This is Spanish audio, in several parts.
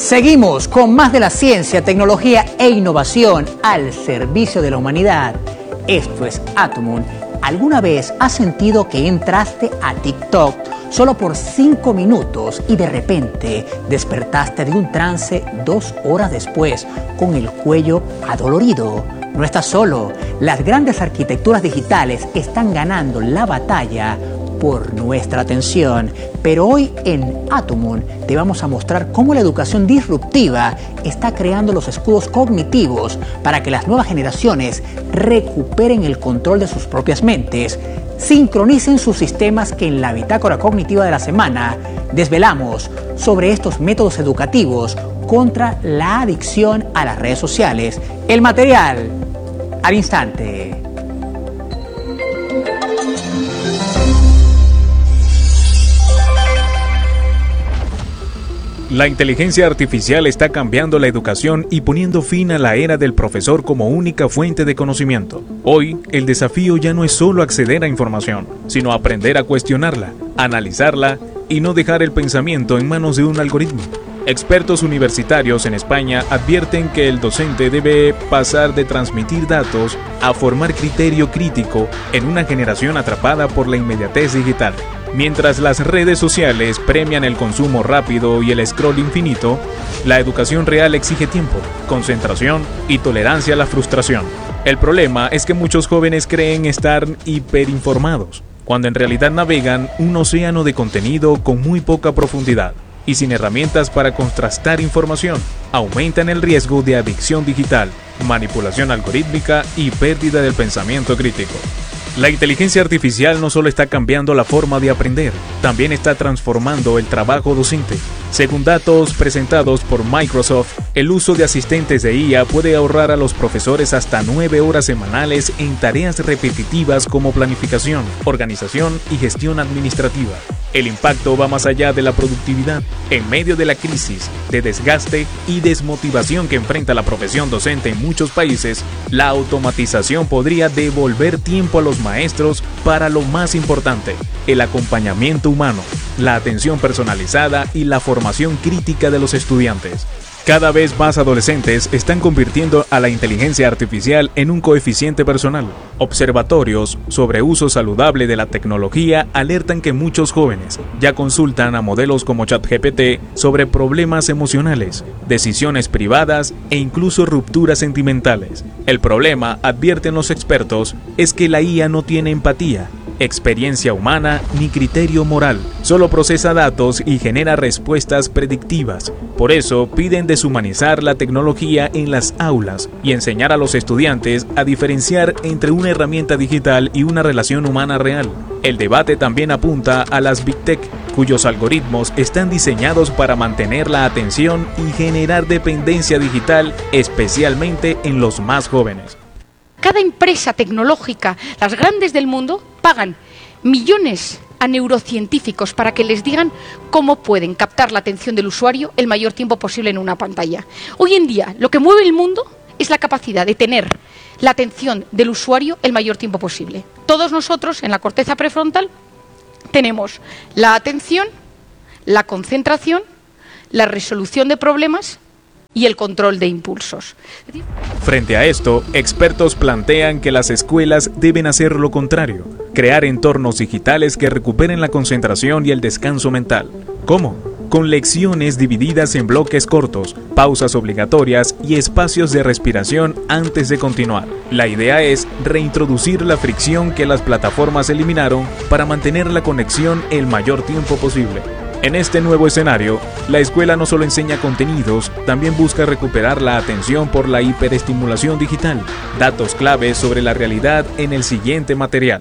Seguimos con más de la ciencia, tecnología e innovación al servicio de la humanidad. Esto es Atomun. ¿Alguna vez has sentido que entraste a TikTok solo por 5 minutos y de repente despertaste de un trance 2 horas después con el cuello adolorido? No estás solo. Las grandes arquitecturas digitales están ganando la batalla por nuestra atención. Pero hoy en Atomun te vamos a mostrar cómo la educación disruptiva está creando los escudos cognitivos para que las nuevas generaciones recuperen el control de sus propias mentes, sincronicen sus sistemas, que en la bitácora cognitiva de la semana desvelamos sobre estos métodos educativos contra la adicción a las redes sociales. El material al instante. La inteligencia artificial está cambiando la educación y poniendo fin a la era del profesor como única fuente de conocimiento. Hoy, el desafío ya no es solo acceder a información, sino aprender a cuestionarla, analizarla y no dejar el pensamiento en manos de un algoritmo. Expertos universitarios en España advierten que el docente debe pasar de transmitir datos a formar criterio crítico en una generación atrapada por la inmediatez digital. Mientras las redes sociales premian el consumo rápido y el scroll infinito, la educación real exige tiempo, concentración y tolerancia a la frustración. El problema es que muchos jóvenes creen estar hiperinformados, cuando en realidad navegan un océano de contenido con muy poca profundidad y sin herramientas para contrastar información. Aumentan el riesgo de adicción digital, manipulación algorítmica y pérdida del pensamiento crítico. La inteligencia artificial no solo está cambiando la forma de aprender, también está transformando el trabajo docente. Según datos presentados por Microsoft, el uso de asistentes de IA puede ahorrar a los profesores hasta 9 horas semanales en tareas repetitivas como planificación, organización y gestión administrativa. El impacto va más allá de la productividad. En medio de la crisis, de desgaste y desmotivación que enfrenta la profesión docente en muchos países, la automatización podría devolver tiempo a los maestros para lo más importante: el acompañamiento humano, la atención personalizada y la formación crítica de los estudiantes. Cada vez más adolescentes están convirtiendo a la inteligencia artificial en un coeficiente personal. Observatorios sobre uso saludable de la tecnología alertan que muchos jóvenes ya consultan a modelos como ChatGPT sobre problemas emocionales, decisiones privadas e incluso rupturas sentimentales. El problema, advierten los expertos, es que la IA no tiene empatía, experiencia humana ni criterio moral. Solo procesa datos y genera respuestas predictivas. Por eso piden deshumanizar la tecnología en las aulas y enseñar a los estudiantes a diferenciar entre una herramienta digital y una relación humana real. El debate también apunta a las Big Tech, cuyos algoritmos están diseñados para mantener la atención y generar dependencia digital, especialmente en los más jóvenes. Cada empresa tecnológica, las grandes del mundo, pagan millones a neurocientíficos para que les digan cómo pueden captar la atención del usuario el mayor tiempo posible en una pantalla. Hoy en día, lo que mueve el mundo es la capacidad de tener la atención del usuario el mayor tiempo posible. Todos nosotros, en la corteza prefrontal, tenemos la atención, la concentración, la resolución de problemas y el control de impulsos. Frente a esto, expertos plantean que las escuelas deben hacer lo contrario: crear entornos digitales que recuperen la concentración y el descanso mental. ¿Cómo? Con lecciones divididas en bloques cortos, pausas obligatorias y espacios de respiración antes de continuar. La idea es reintroducir la fricción que las plataformas eliminaron para mantener la conexión el mayor tiempo posible. En este nuevo escenario, la escuela no solo enseña contenidos, también busca recuperar la atención por la hiperestimulación digital. Datos claves sobre la realidad en el siguiente material.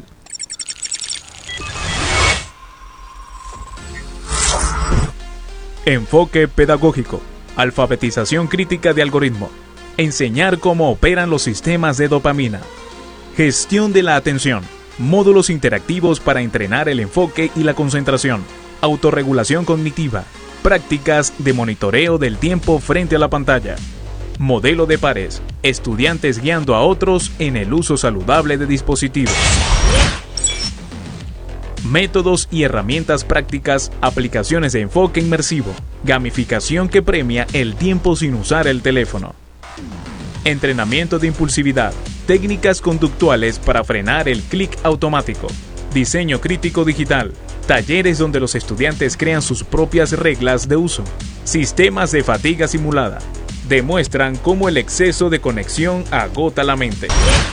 Enfoque pedagógico, alfabetización crítica de algoritmo, enseñar cómo operan los sistemas de dopamina, gestión de la atención, módulos interactivos para entrenar el enfoque y la concentración, autorregulación cognitiva, prácticas de monitoreo del tiempo frente a la pantalla, modelo de pares, estudiantes guiando a otros en el uso saludable de dispositivos. Métodos y herramientas prácticas, aplicaciones de enfoque inmersivo, gamificación que premia el tiempo sin usar el teléfono. Entrenamiento de impulsividad, técnicas conductuales para frenar el clic automático, diseño crítico digital, talleres donde los estudiantes crean sus propias reglas de uso, sistemas de fatiga simulada, demuestran cómo el exceso de conexión agota la mente.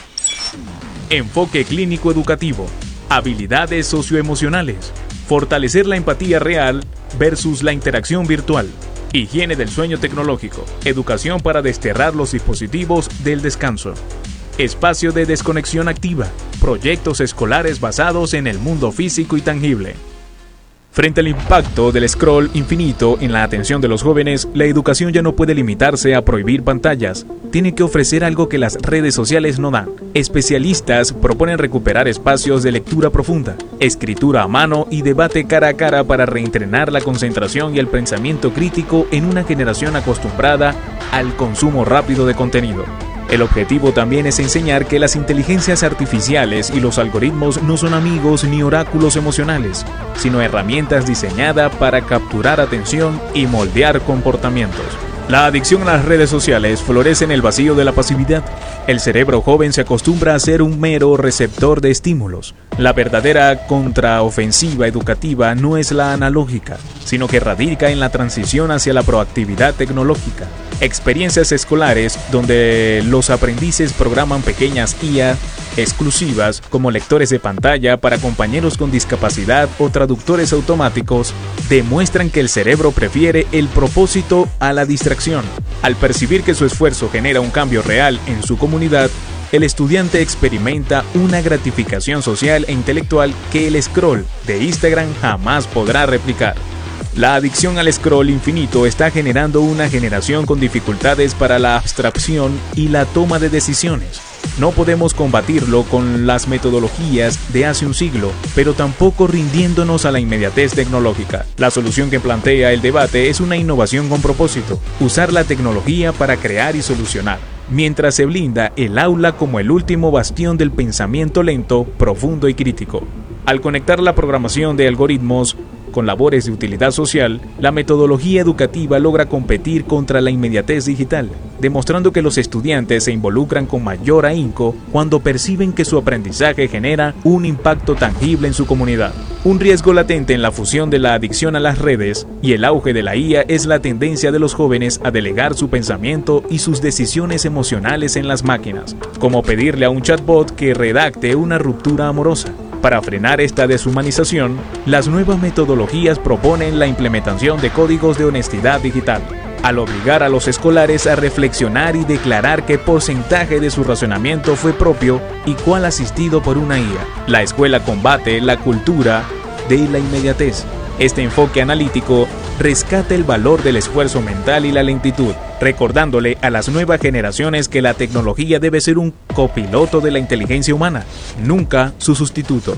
Enfoque clínico educativo, habilidades socioemocionales, fortalecer la empatía real versus la interacción virtual. Higiene del sueño tecnológico, educación para desterrar los dispositivos del descanso. Espacio de desconexión activa, proyectos escolares basados en el mundo físico y tangible. Frente al impacto del scroll infinito en la atención de los jóvenes, la educación ya no puede limitarse a prohibir pantallas. Tiene que ofrecer algo que las redes sociales no dan. Especialistas proponen recuperar espacios de lectura profunda, escritura a mano y debate cara a cara para reentrenar la concentración y el pensamiento crítico en una generación acostumbrada al consumo rápido de contenido. El objetivo también es enseñar que las inteligencias artificiales y los algoritmos no son amigos ni oráculos emocionales, sino herramientas diseñadas para capturar atención y moldear comportamientos. La adicción a las redes sociales florece en el vacío de la pasividad. El cerebro joven se acostumbra a ser un mero receptor de estímulos. La verdadera contraofensiva educativa no es la analógica, sino que radica en la transición hacia la proactividad tecnológica. Experiencias escolares donde los aprendices programan pequeñas IA exclusivas como lectores de pantalla para compañeros con discapacidad o traductores automáticos demuestran que el cerebro prefiere el propósito a la distracción. Al percibir que su esfuerzo genera un cambio real en su comunidad, el estudiante experimenta una gratificación social e intelectual que el scroll de Instagram jamás podrá replicar. La adicción al scroll infinito está generando una generación con dificultades para la abstracción y la toma de decisiones. No podemos combatirlo con las metodologías de hace un siglo, pero tampoco rindiéndonos a la inmediatez tecnológica. La solución que plantea el debate es una innovación con propósito, usar la tecnología para crear y solucionar, mientras se blinda el aula como el último bastión del pensamiento lento, profundo y crítico. Al conectar la programación de algoritmos con labores de utilidad social, la metodología educativa logra competir contra la inmediatez digital, demostrando que los estudiantes se involucran con mayor ahínco cuando perciben que su aprendizaje genera un impacto tangible en su comunidad. Un riesgo latente en la fusión de la adicción a las redes y el auge de la IA es la tendencia de los jóvenes a delegar su pensamiento y sus decisiones emocionales en las máquinas, como pedirle a un chatbot que redacte una ruptura amorosa. Para frenar esta deshumanización, las nuevas metodologías proponen la implementación de códigos de honestidad digital, al obligar a los escolares a reflexionar y declarar qué porcentaje de su razonamiento fue propio y cuál asistido por una IA. La escuela combate la cultura de la inmediatez. Este enfoque analítico rescata el valor del esfuerzo mental y la lentitud, recordándole a las nuevas generaciones que la tecnología debe ser un copiloto de la inteligencia humana, nunca su sustituto.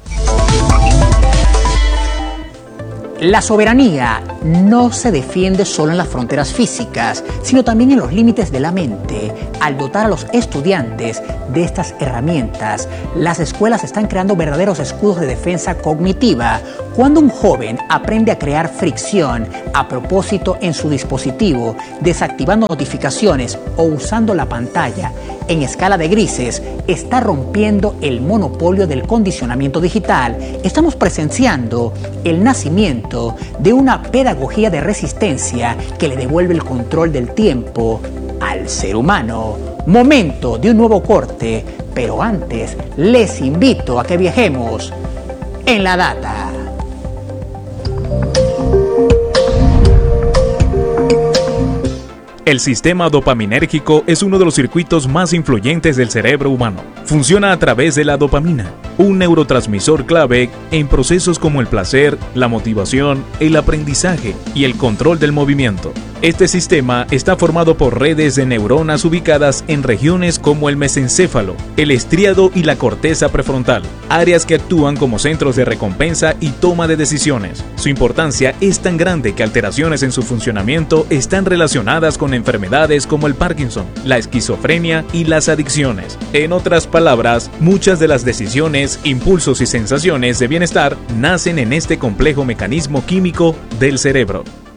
La soberanía no se defiende solo en las fronteras físicas, sino también en los límites de la mente. Al dotar a los estudiantes de estas herramientas, las escuelas están creando verdaderos escudos de defensa cognitiva. Cuando un joven aprende a crear fricción a propósito en su dispositivo, desactivando notificaciones o usando la pantalla en escala de grises, está rompiendo el monopolio del condicionamiento digital. Estamos presenciando el nacimiento de una pedagogía de resistencia que le devuelve el control del tiempo al ser humano. Momento de un nuevo corte, pero antes les invito a que viajemos en la data. El sistema dopaminérgico es uno de los circuitos más influyentes del cerebro humano. Funciona a través de la dopamina, un neurotransmisor clave en procesos como el placer, la motivación, el aprendizaje y el control del movimiento. Este sistema está formado por redes de neuronas ubicadas en regiones como el mesencéfalo, el estriado y la corteza prefrontal, áreas que actúan como centros de recompensa y toma de decisiones. Su importancia es tan grande que alteraciones en su funcionamiento están relacionadas con enfermedades como el Parkinson, la esquizofrenia y las adicciones. En otras palabras, muchas de las decisiones, impulsos y sensaciones de bienestar nacen en este complejo mecanismo químico del cerebro.